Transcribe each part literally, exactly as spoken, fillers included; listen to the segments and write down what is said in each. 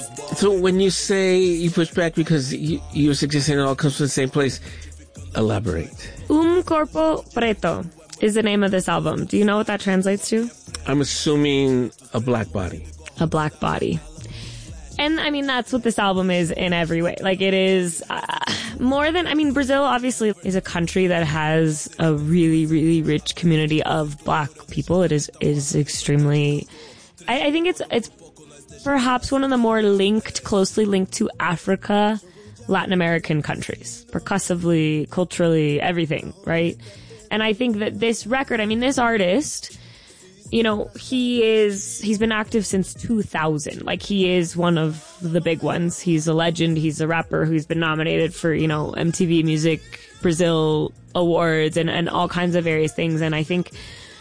So when you say you push back because you, you're suggesting it all comes from the same place, elaborate. Un Corpo Preto is the name of this album. Do you know what that translates to? I'm assuming a black body. A black body. And, I mean, that's what this album is in every way. Like, it is uh, more than... I mean, Brazil, obviously, is a country that has a really, really rich community of black people. It is is extremely... I, I think it's it's perhaps one of the more linked, closely linked to Africa, Latin American countries. Percussively, culturally, everything, right? And I think that this record... I mean, this artist... You know, he is, he's been active since two thousand. Like, he is one of the big ones. He's a legend. He's a rapper who's been nominated for, you know, M T V Music Brazil Awards and, and all kinds of various things. And I think,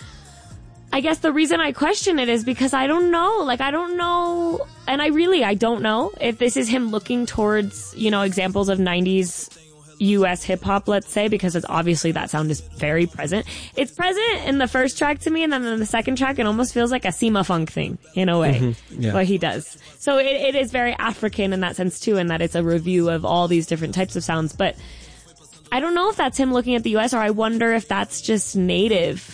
I guess the reason I question it is because I don't know. Like, I don't know. And I really, I don't know if this is him looking towards, you know, examples of nineties U S hip-hop, let's say, because it's obviously that sound is very present. It's present in the first track to me, and then in the second track, it almost feels like a Sima Funk thing, in a way, mm-hmm. yeah. what he does. So it, it is very African in that sense, too, in that it's a review of all these different types of sounds. But I don't know if that's him looking at the U S, or I wonder if that's just native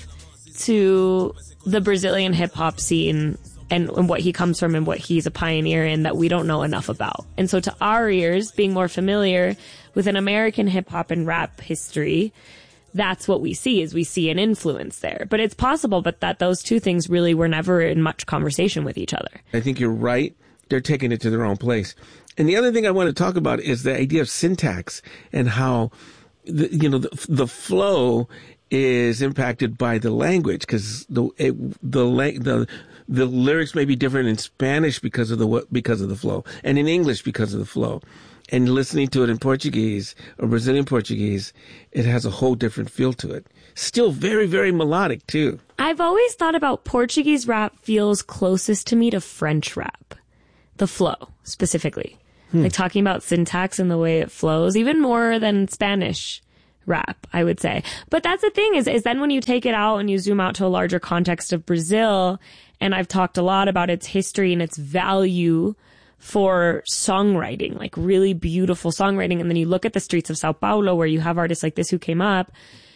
to the Brazilian hip-hop scene and, and what he comes from and what he's a pioneer in that we don't know enough about. And so to our ears, being more familiar with an American hip-hop and rap history, that's what we see, is we see an influence there. But it's possible but that those two things really were never in much conversation with each other. I think you're right. They're taking it to their own place. And the other thing I want to talk about is the idea of syntax and how, the, you know, the, the flow is impacted by the language, because the, it, the, the, the lyrics may be different in Spanish because of the, because of the flow, and in English because of the flow. And listening to it in Portuguese or Brazilian Portuguese, it has a whole different feel to it. Still very, very melodic, too. I've always thought about Portuguese rap feels closest to me to French rap. The flow, specifically. Hmm. Like talking about syntax and the way it flows, even more than Spanish rap, I would say. But that's the thing is, is then when you take it out and you zoom out to a larger context of Brazil, and I've talked a lot about its history and its value for songwriting, like really beautiful songwriting. And then you look at the streets of Sao Paulo where you have artists like this who came up,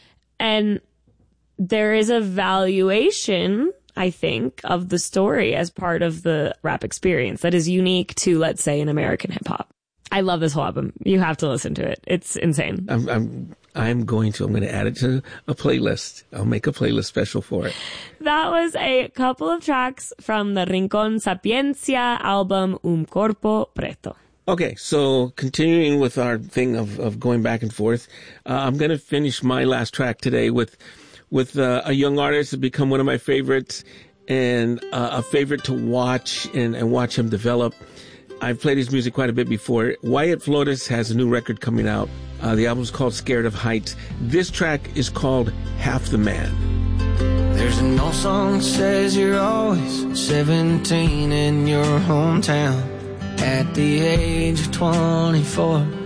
and there is a valuation, I think, of the story as part of the rap experience that is unique to, let's say, an American hip hop. I love this whole album. You have to listen to it. It's insane. I'm, I'm, I'm going to, I'm going to add it to a playlist. I'll make a playlist special for it. That was a couple of tracks from the Rincón Sapiencia album Un Corpo Preto. Okay, so continuing with our thing of, of going back and forth, uh, I'm going to finish my last track today with, with uh, a young artist that become one of my favorites, and uh, a favorite to watch and, and watch him develop. I've played his music quite a bit before. Wyatt Flores has a new record coming out. Uh, the album's called Scared of Heights. This track is called Half the Man. There's an old song that says you're always seventeen in your hometown. At the age of twenty-four,